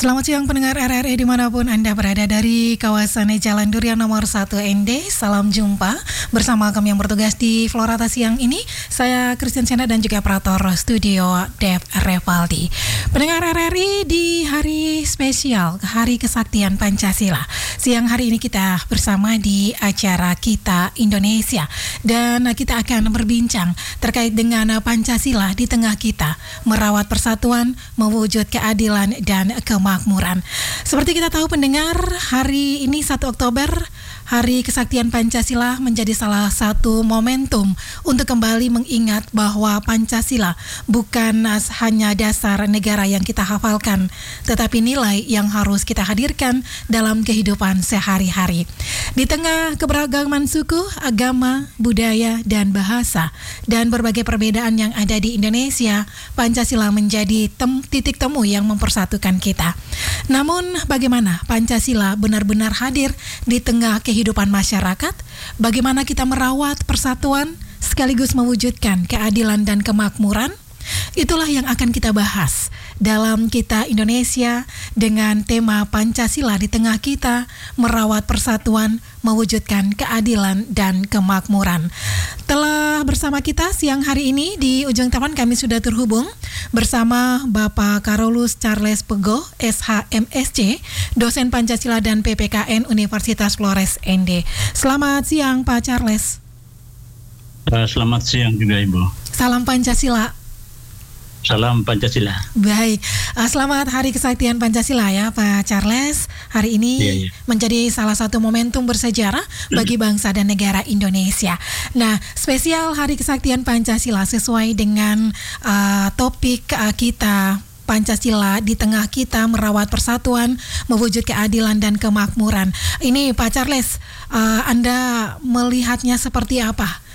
Selamat siang pendengar RRI dimanapun Anda berada dari kawasan Jalan Durian nomor 1 ND. Salam jumpa bersama kami yang bertugas di Florata siang ini. Saya Christian Sena dan juga operator studio Dev Revaldi. Pendengar RRI di hari spesial, Hari Kesaktian Pancasila. Siang hari ini kita bersama di acara Kita Indonesia. Dan kita akan berbincang terkait dengan Pancasila di tengah kita. Merawat persatuan, mewujud keadilan dan kemakmuran. Seperti kita tahu pendengar, hari ini 1 Oktober, Hari Kesaktian Pancasila menjadi salah satu momentum untuk kembali mengingat bahwa Pancasila bukan hanya dasar negara yang kita hafalkan, tetapi nilai yang harus kita hadirkan dalam kehidupan sehari-hari. Di tengah keberagaman suku, agama, budaya, dan bahasa, dan berbagai perbedaan yang ada di Indonesia, Pancasila menjadi titik temu yang mempersatukan kita. Namun, bagaimana Pancasila benar-benar hadir di tengah kehidupan masyarakat? Bagaimana kita merawat persatuan sekaligus mewujudkan keadilan dan kemakmuran? Itulah yang akan kita bahas dalam Kita Indonesia dengan tema Pancasila di tengah kita, merawat persatuan, mewujudkan keadilan dan kemakmuran. Telah bersama kita siang hari ini di ujung telepon kami sudah terhubung bersama Bapak Carolus Charles Pego, SHMSC, dosen Pancasila dan PPKN Universitas Flores ND. Selamat siang Pak Charles. Selamat siang juga Ibu. Salam Pancasila. Salam Pancasila. Baik, selamat Hari Kesaktian Pancasila ya Pak Charles. Hari ini menjadi salah satu momentum bersejarah bagi bangsa dan negara Indonesia. Nah, spesial Hari Kesaktian Pancasila sesuai dengan topik kita Pancasila di tengah kita, merawat persatuan, mewujud keadilan dan kemakmuran. Ini Pak Charles, Anda melihatnya seperti apa?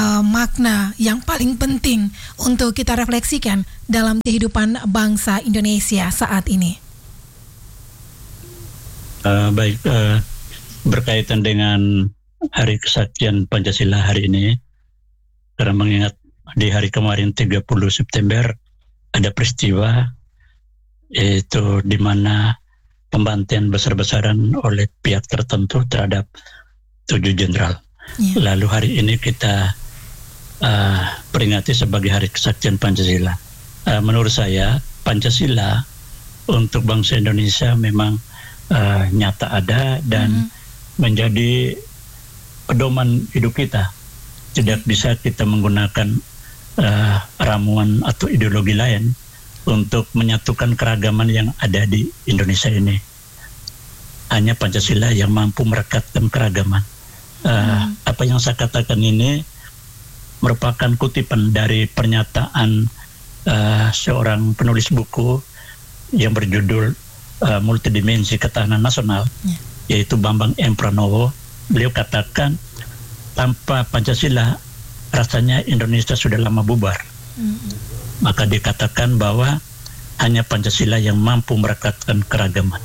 Makna yang paling penting untuk kita refleksikan dalam kehidupan bangsa Indonesia saat ini. Berkaitan dengan Hari Kesaktian Pancasila hari ini, karena mengingat di hari kemarin 30 September ada peristiwa yaitu di mana pembantaian besar-besaran oleh pihak tertentu terhadap 7 jenderal. Lalu hari ini kita peringati sebagai Hari Kesaktian Pancasila. Menurut saya Pancasila untuk bangsa Indonesia memang nyata ada dan menjadi pedoman hidup kita. Tidak bisa kita menggunakan ramuan atau ideologi lain untuk menyatukan keragaman yang ada di Indonesia ini. Hanya Pancasila yang mampu merekatkan keragaman. Apa yang saya katakan ini merupakan kutipan dari pernyataan seorang penulis buku yang berjudul Multidimensi Ketahanan Nasional, yaitu Bambang M. Pranowo. Beliau katakan, tanpa Pancasila rasanya Indonesia sudah lama bubar. Maka dikatakan bahwa hanya Pancasila yang mampu merekatkan keragaman.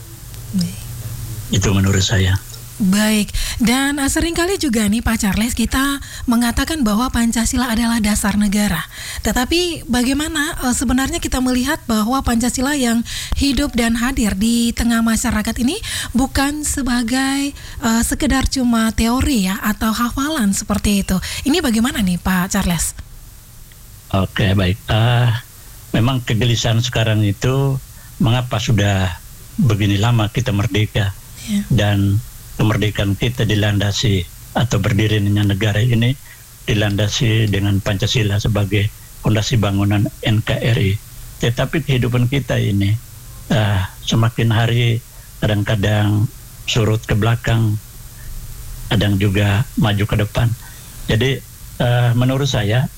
Itu menurut saya. Baik, dan seringkali juga nih Pak Charles kita mengatakan bahwa Pancasila adalah dasar negara. Tetapi bagaimana sebenarnya kita melihat bahwa Pancasila yang hidup dan hadir di tengah masyarakat ini bukan sebagai sekedar cuma teori ya atau hafalan seperti itu. Ini bagaimana nih Pak Charles? Oke, baik. Memang kegelisahan sekarang itu mengapa sudah begini lama kita merdeka dan kemerdekaan kita dilandasi atau berdirinya negara ini dilandasi dengan Pancasila sebagai fondasi bangunan NKRI. Tetapi kehidupan kita ini semakin hari kadang-kadang surut ke belakang, kadang juga maju ke depan. Jadi menurut saya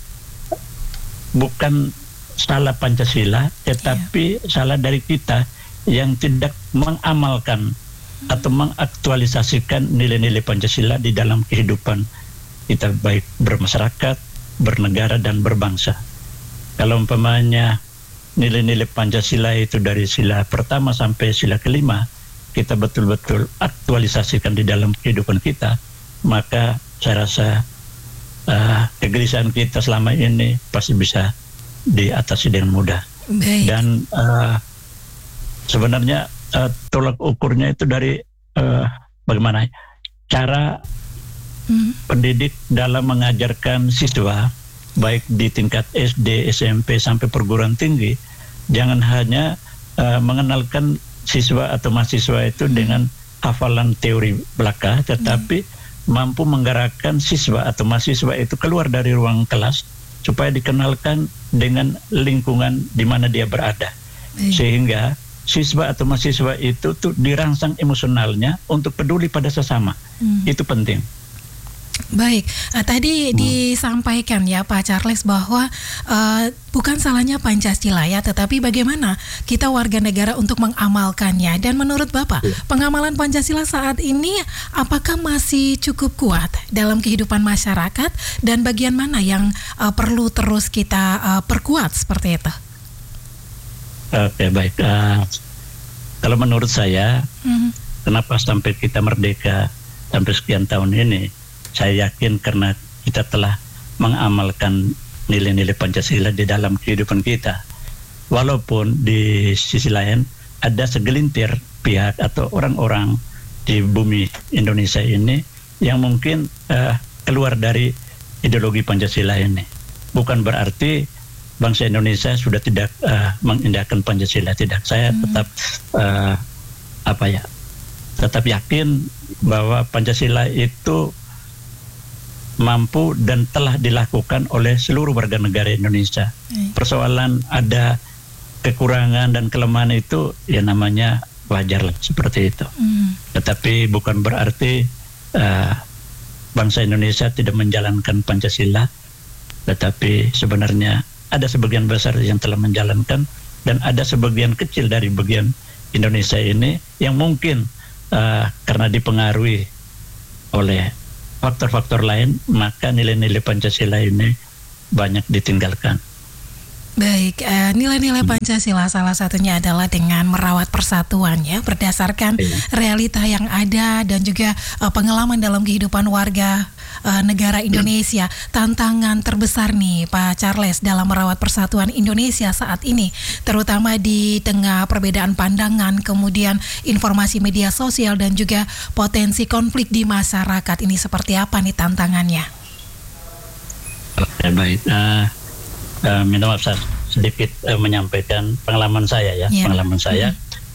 bukan salah Pancasila, tetapi salah dari kita yang tidak mengamalkan atau mengaktualisasikan nilai-nilai Pancasila di dalam kehidupan kita, baik bermasyarakat, bernegara, dan berbangsa. Kalau umpamanya nilai-nilai Pancasila itu dari sila pertama sampai sila kelima, kita betul-betul aktualisasikan di dalam kehidupan kita, maka saya rasa kegelisahan kita selama ini pasti bisa diatasi dengan mudah. Baik. Dan sebenarnya tolak ukurnya itu dari bagaimana cara pendidik dalam mengajarkan siswa, baik di tingkat SD, SMP sampai perguruan tinggi, jangan hanya mengenalkan siswa atau mahasiswa itu dengan hafalan teori belaka, tetapi mampu menggerakkan siswa atau mahasiswa itu keluar dari ruang kelas supaya dikenalkan dengan lingkungan di mana dia berada, sehingga siswa atau mahasiswa itu tuh dirangsang emosionalnya untuk peduli pada sesama. Itu penting. Baik, tadi disampaikan ya Pak Charles bahwa bukan salahnya Pancasila ya, tetapi bagaimana kita warga negara untuk mengamalkannya. Dan menurut Bapak, pengamalan Pancasila saat ini apakah masih cukup kuat dalam kehidupan masyarakat, dan bagian mana yang perlu terus kita perkuat seperti itu? Oke, baik. Kalau menurut saya, kenapa sampai kita merdeka sampai sekian tahun ini? Saya yakin karena kita telah mengamalkan nilai-nilai Pancasila di dalam kehidupan kita. Walaupun di sisi lain ada segelintir pihak atau orang-orang di bumi Indonesia ini yang mungkin keluar dari ideologi Pancasila ini. Bukan berarti bangsa Indonesia sudah tidak mengindahkan Pancasila, tidak. Saya tetap tetap yakin bahwa Pancasila itu mampu dan telah dilakukan oleh seluruh warga negara Indonesia. Persoalan ada kekurangan dan kelemahan itu ya namanya wajar lah, seperti itu. Tetapi bukan berarti bangsa Indonesia tidak menjalankan Pancasila, tetapi sebenarnya ada sebagian besar yang telah menjalankan, dan ada sebagian kecil dari bagian Indonesia ini yang mungkin karena dipengaruhi oleh faktor-faktor lain, maka nilai-nilai Pancasila ini banyak ditinggalkan. Baik, nilai-nilai Pancasila salah satunya adalah dengan merawat persatuan ya, berdasarkan realita yang ada dan juga pengalaman dalam kehidupan warga negara Indonesia. Tantangan terbesar nih Pak Charles dalam merawat persatuan Indonesia saat ini, terutama di tengah perbedaan pandangan, kemudian informasi media sosial dan juga potensi konflik di masyarakat, ini seperti apa nih tantangannya? Oke, baik. Minta maaf, saya sedikit menyampaikan pengalaman saya ya. Pengalaman saya,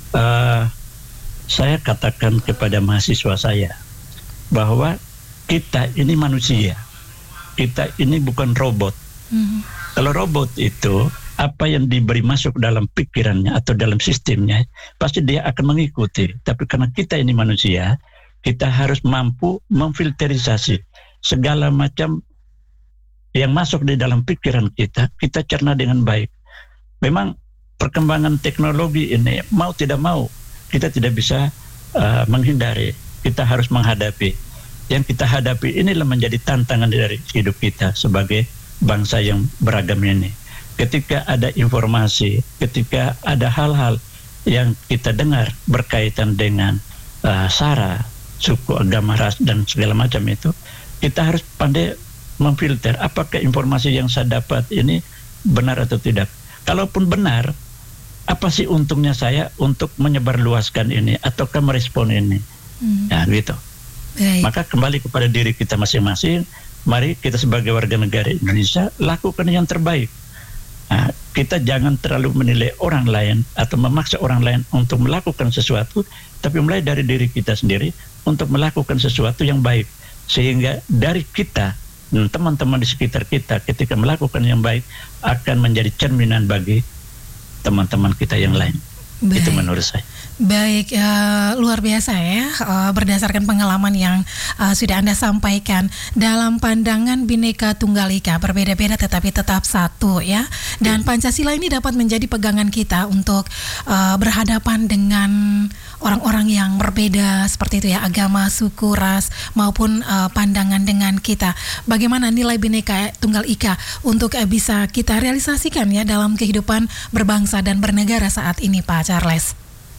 saya katakan kepada mahasiswa saya bahwa kita ini manusia, kita ini bukan robot. Kalau robot itu apa yang diberi masuk dalam pikirannya atau dalam sistemnya pasti dia akan mengikuti. Tapi karena kita ini manusia, kita harus mampu memfilterisasi segala macam yang masuk di dalam pikiran kita, kita cerna dengan baik. Memang perkembangan teknologi ini mau tidak mau kita tidak bisa menghindari, kita harus menghadapi. Yang kita hadapi inilah menjadi tantangan dari hidup kita sebagai bangsa yang beragam ini. Ketika ada informasi, ketika ada hal-hal yang kita dengar berkaitan dengan sara, suku, agama, ras, dan segala macam itu, kita harus pandai memfilter apakah informasi yang saya dapat ini benar atau tidak. Kalaupun benar, apa sih untungnya saya untuk menyebarluaskan ini ataukah merespon ini? Ya gitu. Maka kembali kepada diri kita masing-masing. Mari kita sebagai warga negara Indonesia lakukan yang terbaik. Nah, kita jangan terlalu menilai orang lain atau memaksa orang lain untuk melakukan sesuatu, tapi mulai dari diri kita sendiri untuk melakukan sesuatu yang baik, sehingga dari kita teman-teman di sekitar kita ketika melakukan yang baik akan menjadi cerminan bagi teman-teman kita yang lain. Baik. Itu menurut saya. Baik, luar biasa ya, berdasarkan pengalaman yang sudah Anda sampaikan. Dalam pandangan Bhinneka Tunggal Ika, berbeda-beda tetapi tetap satu ya. Dan Pancasila ini dapat menjadi pegangan kita untuk berhadapan dengan orang-orang yang berbeda seperti itu ya, agama, suku, ras maupun pandangan dengan kita. Bagaimana nilai Bhinneka Tunggal Ika untuk bisa kita realisasikan ya dalam kehidupan berbangsa dan bernegara saat ini, Pak Charles?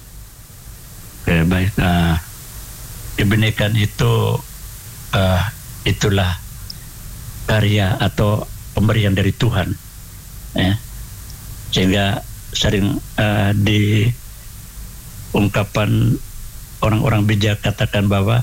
Oke, baik. Kebinekaan itu itulah karya atau pemberian dari Tuhan, ya. Sehingga sering ungkapan orang-orang bijak katakan bahwa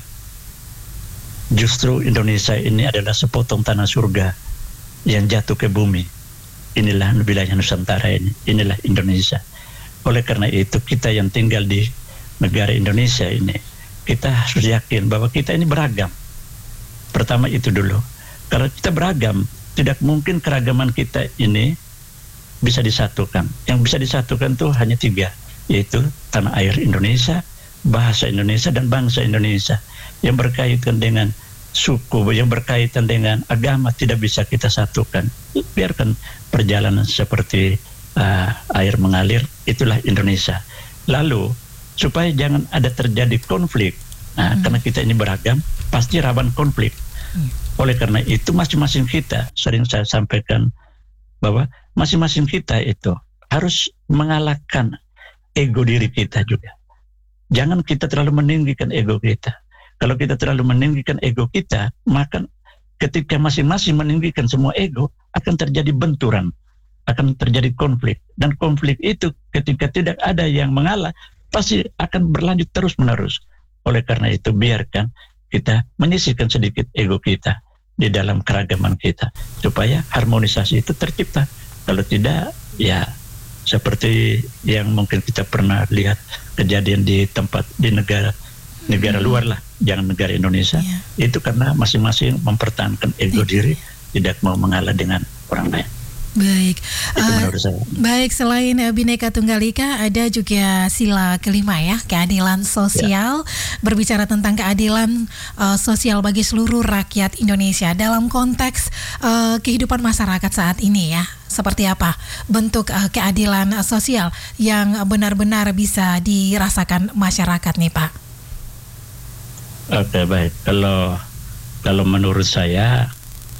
justru Indonesia ini adalah sepotong tanah surga yang jatuh ke bumi. Inilah wilayah Nusantara ini, inilah Indonesia. Oleh karena itu kita yang tinggal di negara Indonesia ini, kita harus yakin bahwa kita ini beragam. Pertama itu dulu. Kalau kita beragam, tidak mungkin keragaman kita ini bisa disatukan. Yang bisa disatukan itu hanya 3, yaitu tanah air Indonesia, bahasa Indonesia, dan bangsa Indonesia. Yang berkaitan dengan suku, yang berkaitan dengan agama tidak bisa kita satukan. Biarkan perjalanan seperti air mengalir, itulah Indonesia. Lalu supaya jangan ada terjadi konflik, karena kita ini beragam, pasti rawan konflik. Oleh karena itu masing-masing kita, sering saya sampaikan bahwa masing-masing kita itu harus mengalahkan ego diri kita juga. Jangan kita terlalu meninggikan ego kita. Kalau kita terlalu meninggikan ego kita, maka ketika masing-masing meninggikan semua ego, akan terjadi benturan, akan terjadi konflik. Dan konflik itu ketika tidak ada yang mengalah, pasti akan berlanjut terus-menerus. Oleh karena itu, biarkan kita menyisihkan sedikit ego kita di dalam keragaman kita, supaya harmonisasi itu tercipta. Kalau tidak, ya seperti yang mungkin kita pernah lihat kejadian di tempat, di negara luar lah, jangan negara Indonesia, itu karena masing-masing mempertahankan ego diri, tidak mau mengalah dengan orang lain. Baik, itu menurut saya. Baik, selain Bhinneka Tunggal Ika, ada juga sila kelima ya, keadilan sosial. Berbicara tentang keadilan sosial bagi seluruh rakyat Indonesia dalam konteks kehidupan masyarakat saat ini ya. Seperti apa bentuk keadilan sosial yang benar-benar bisa dirasakan masyarakat nih Pak? Oke, baik. Kalau menurut saya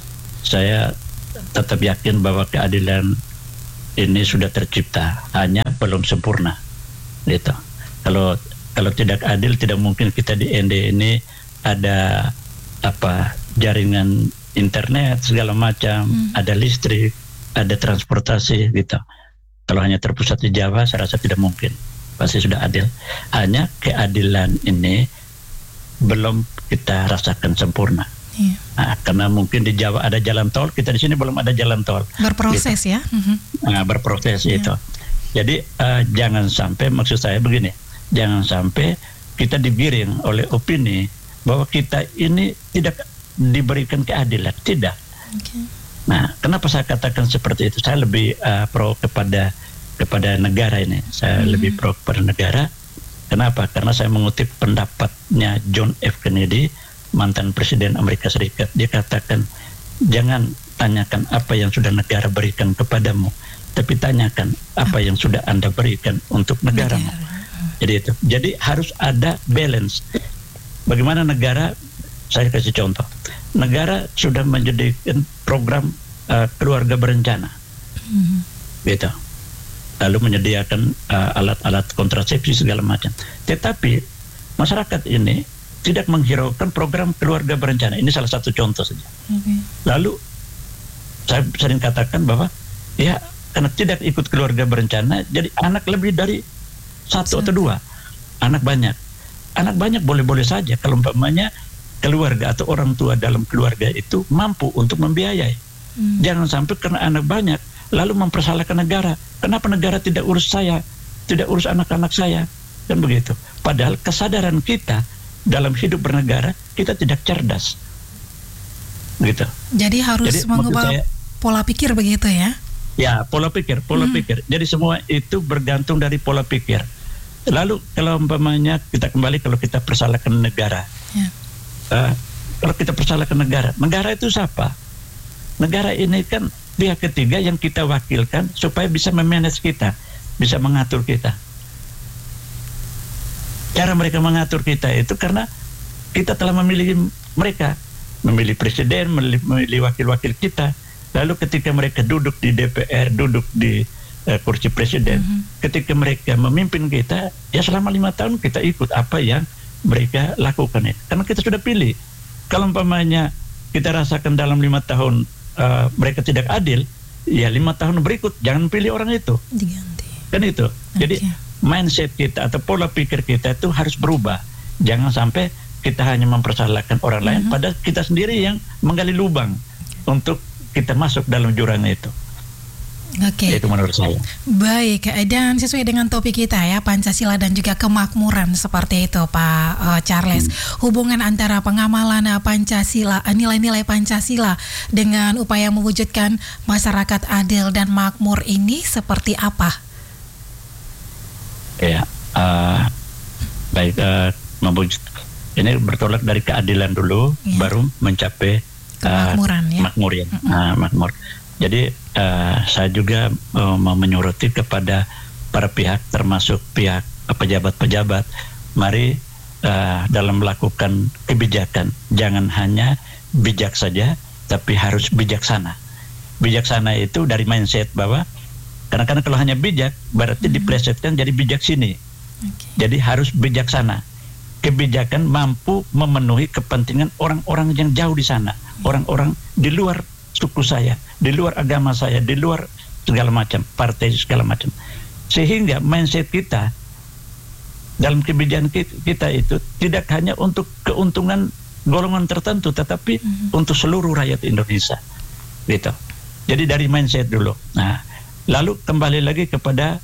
tetap yakin bahwa keadilan ini sudah tercipta, hanya belum sempurna. Gitu. Kalau tidak adil, tidak mungkin kita di ND ini ada jaringan internet segala macam, ada listrik, ada transportasi gitu. Kalau hanya terpusat di Jawa, saya rasa tidak mungkin. Pasti sudah adil. Hanya keadilan ini belum kita rasakan sempurna. Karena mungkin di Jawa ada jalan tol, kita di sini belum ada jalan tol. Berproses gitu. Berproses itu. Jadi jangan sampai, maksud saya begini, jangan sampai kita digiring oleh opini bahwa kita ini tidak diberikan keadilan. Tidak. Nah, kenapa saya katakan seperti itu? Saya lebih pro kepada negara ini. Saya lebih pro kepada negara. Kenapa? Karena saya mengutip pendapatnya John F. Kennedy, mantan Presiden Amerika Serikat. Dia katakan, jangan tanyakan apa yang sudah negara berikan kepadamu, tapi tanyakan apa yang sudah Anda berikan untuk negaramu. Jadi itu. Jadi harus ada balance. Bagaimana negara, saya kasih contoh. Negara sudah menjadikan program keluarga berencana. Gitu. Lalu menyediakan alat-alat kontrasepsi segala macam. Tetapi masyarakat ini tidak menghiraukan program keluarga berencana. Ini salah satu contoh saja. Lalu saya sering katakan bahwa ya karena tidak ikut keluarga berencana, jadi anak lebih dari 1 atau 2. Anak banyak boleh-boleh saja kalau umpamanya keluarga atau orang tua dalam keluarga itu mampu untuk membiayai. Jangan sampai karena anak banyak lalu mempersalahkan negara. Kenapa negara tidak urus saya, tidak urus anak-anak saya, kan begitu. Padahal kesadaran kita dalam hidup bernegara, kita tidak cerdas, gitu. Jadi harus mengubah pola pikir begitu ya? Ya, pola pikir. Jadi semua itu bergantung dari pola pikir. Lalu kalau umpamanya kita kembali, kalau kita persalahkan negara, kalau kita persalahkan negara itu siapa? Negara ini kan pihak ketiga yang kita wakilkan supaya bisa memanage kita, bisa mengatur kita. Cara mereka mengatur kita itu karena kita telah memilih mereka, memilih presiden, memilih wakil-wakil kita. Lalu ketika mereka duduk di DPR, duduk di kursi presiden, ketika mereka memimpin kita, ya selama 5 tahun kita ikut apa yang mereka lakukan itu. Karena kita sudah pilih. Kalau umpamanya kita rasakan dalam 5 tahun mereka tidak adil, ya 5 tahun berikut jangan pilih orang itu. Diganti. Kan itu. Jadi mindset kita atau pola pikir kita itu harus berubah. Jangan sampai kita hanya mempersalahkan orang lain, padahal kita sendiri yang menggali lubang untuk kita masuk dalam jurang itu. Oke. Itu menurut saya. Baik, dan sesuai dengan topik kita ya, Pancasila dan juga kemakmuran, seperti itu Pak Charles. Hubungan antara pengamalan Pancasila, nilai-nilai Pancasila dengan upaya mewujudkan masyarakat adil dan makmur ini seperti apa? Ya, baik, ini bertolak dari keadilan dulu, baru mencapai kemakmuran, makmur. Jadi saya juga mau menyoroti kepada para pihak, termasuk pihak pejabat-pejabat, mari dalam melakukan kebijakan jangan hanya bijak saja, tapi harus bijaksana. Bijaksana itu dari mindset bahwa kadang-kadang kalau hanya bijak berarti diplesetkan jadi bijak sini. Jadi harus bijaksana. Kebijakan mampu memenuhi kepentingan orang-orang yang jauh di sana, orang-orang di luar suku saya, di luar agama saya, di luar segala macam, partai segala macam. Sehingga mindset kita dalam kebijakan kita itu tidak hanya untuk keuntungan golongan tertentu, tetapi untuk seluruh rakyat Indonesia. Gitu. Jadi dari mindset dulu. Nah, lalu kembali lagi kepada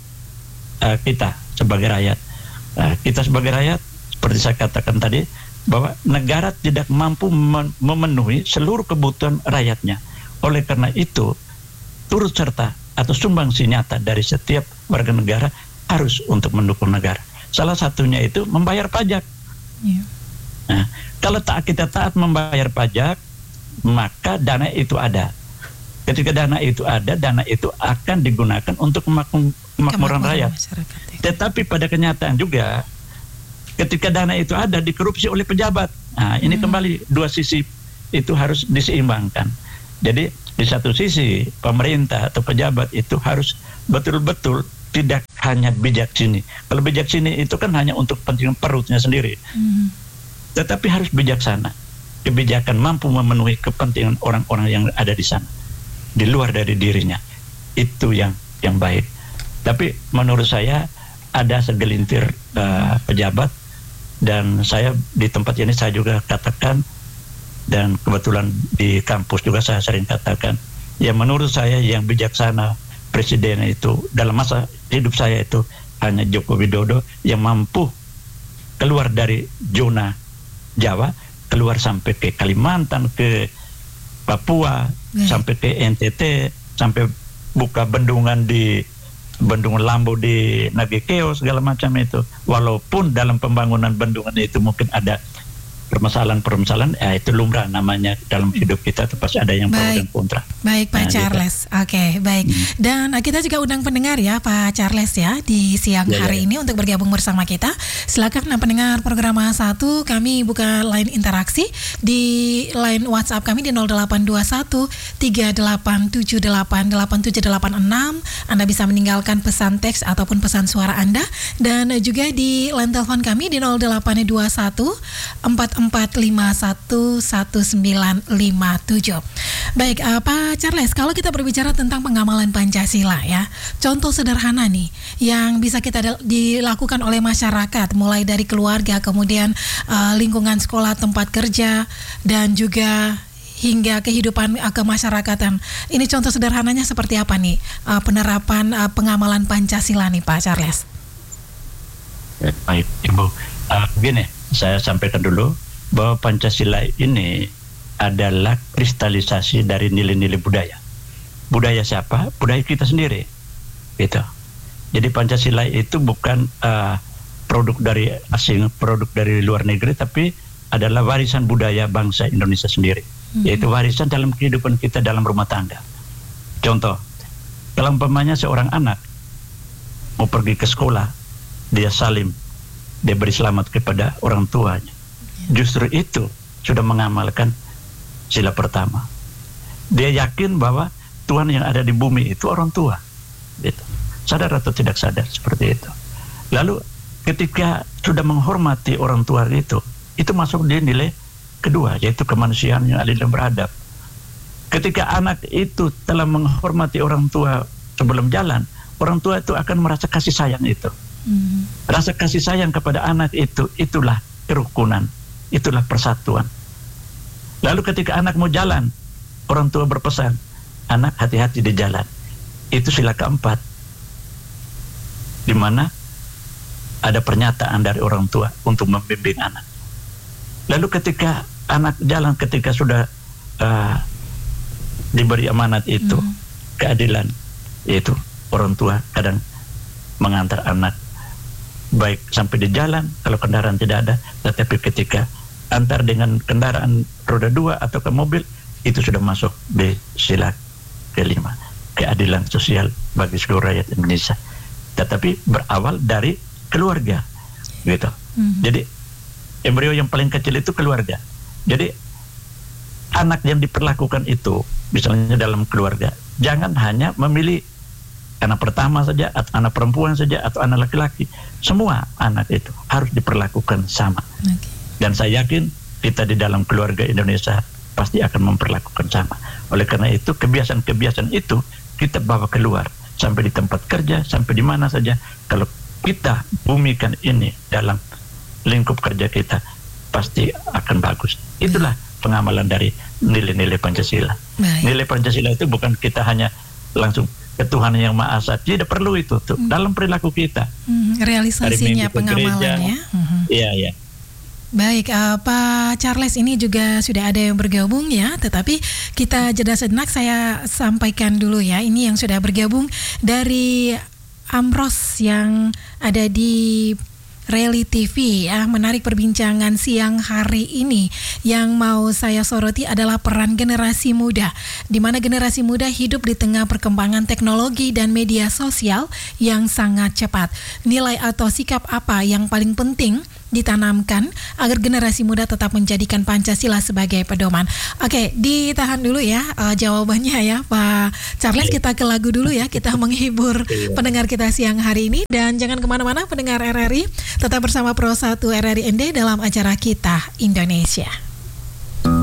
kita sebagai rakyat. Kita sebagai rakyat, seperti saya katakan tadi, bahwa negara tidak mampu memenuhi seluruh kebutuhan rakyatnya. Oleh karena itu, turut serta atau sumbangsi nyata dari setiap warga negara harus untuk mendukung negara. Salah satunya itu membayar pajak. Nah, kalau kita taat membayar pajak, maka dana itu ada. Ketika dana itu ada, dana itu akan digunakan untuk kemakmuran rakyat. Tetapi pada kenyataan juga, ketika dana itu ada, dikorupsi oleh pejabat. Nah, ini kembali dua sisi itu harus diseimbangkan. Jadi di satu sisi pemerintah atau pejabat itu harus betul-betul tidak hanya bijak sini. Kalau bijak sini itu kan hanya untuk kepentingan perutnya sendiri. Tetapi harus bijaksana. Kebijakan mampu memenuhi kepentingan orang-orang yang ada di sana, di luar dari dirinya. Itu yang baik. Tapi menurut saya ada segelintir pejabat, dan saya di tempat ini saya juga katakan, dan kebetulan di kampus juga saya sering katakan, ya menurut saya yang bijaksana presiden itu dalam masa hidup saya itu hanya Joko Widodo, yang mampu keluar dari zona Jawa, keluar sampai ke Kalimantan, ke Papua, sampai ke NTT, sampai buka bendungan Lambo di Nagekeo segala macam itu. Walaupun dalam pembangunan bendungan itu mungkin ada permasalahan-permasalahan, itu lumrah namanya dalam hidup kita, itu pasti ada yang pro dan kontra. Baik Pak Charles, Oke, baik. Dan kita juga undang pendengar ya Pak Charles ya di siang hari ini untuk bergabung bersama kita. Silakan pendengar program 1, kami buka line interaksi di line WhatsApp kami di 0821 3878 8786. Anda bisa meninggalkan pesan teks ataupun pesan suara Anda, dan juga di line telepon kami di 0821 44511957. Baik, Pak Charles, kalau kita berbicara tentang pengamalan Pancasila ya, contoh sederhana nih yang bisa kita dilakukan oleh masyarakat, mulai dari keluarga, kemudian lingkungan sekolah, tempat kerja, dan juga hingga kehidupan kemasyarakatan. Ini contoh sederhananya seperti apa nih penerapan pengamalan Pancasila nih Pak Charles? Baik, Ibu. Begini, saya sampaikan dulu bahwa Pancasila ini adalah kristalisasi dari nilai-nilai budaya. Budaya siapa? Budaya kita sendiri. Gitu. Jadi Pancasila itu bukan produk dari asing, produk dari luar negeri, tapi adalah warisan budaya bangsa Indonesia sendiri. Yaitu warisan dalam kehidupan kita dalam rumah tangga. Contoh, kalau umpamanya seorang anak mau pergi ke sekolah, dia salim, dia beri selamat kepada orang tuanya. Justru itu sudah mengamalkan sila pertama. Dia yakin bahwa Tuhan yang ada di bumi itu orang tua. Gitu. Sadar atau tidak sadar seperti itu. Lalu ketika sudah menghormati orang tua itu masuk di nilai kedua, yaitu kemanusiaan yang adil dan beradab. Ketika anak itu telah menghormati orang tua sebelum jalan, orang tua itu akan merasa kasih sayang itu. Rasa kasih sayang kepada anak itulah kerukunan, itulah persatuan. Lalu ketika anak mau jalan, orang tua berpesan, anak hati-hati di jalan. Itu sila keempat, di mana ada pernyataan dari orang tua untuk membimbing anak. Lalu ketika anak jalan, ketika sudah diberi amanat itu, keadilan, yaitu orang tua kadang mengantar anak baik sampai di jalan kalau kendaraan tidak ada, tetapi ketika antar dengan kendaraan roda 2 atau ke mobil, itu sudah masuk di sila kelima, keadilan sosial bagi seluruh rakyat Indonesia. Tetapi berawal dari keluarga, gitu. Jadi embrio yang paling kecil itu keluarga. Jadi anak yang diperlakukan itu, misalnya dalam keluarga, jangan hanya memilih anak pertama saja, atau anak perempuan saja, atau anak laki-laki. Semua anak itu harus diperlakukan sama. Dan saya yakin kita di dalam keluarga Indonesia pasti akan memperlakukan sama. Oleh karena itu, kebiasaan-kebiasaan itu kita bawa keluar, sampai di tempat kerja, sampai di mana saja. Kalau kita bumikan ini dalam lingkup kerja kita, pasti akan bagus. Itulah pengamalan dari nilai-nilai Pancasila. Nilai Pancasila itu bukan kita hanya langsung ketuhanan yang Maha Esa, tidak perlu itu tuh dalam perilaku kita. Realisasinya, pengamalannya. Iya. Baik, Pak Charles, ini juga sudah ada yang bergabung ya, tetapi kita jeda sejenak, saya sampaikan dulu ya, ini yang sudah bergabung dari Amros yang ada di Rally TV ya. Menarik perbincangan siang hari ini. Yang mau saya soroti adalah peran generasi muda, di mana generasi muda hidup di tengah perkembangan teknologi dan media sosial yang sangat cepat. Nilai atau sikap apa yang paling penting ditanamkan agar generasi muda tetap menjadikan Pancasila sebagai pedoman? Oke, ditahan dulu ya jawabannya ya Pak Charles. Kita ke lagu dulu ya, kita menghibur pendengar kita siang hari ini. Dan jangan kemana-mana pendengar RRI, tetap bersama Pro 1 RRI ND dalam acara Kita Indonesia.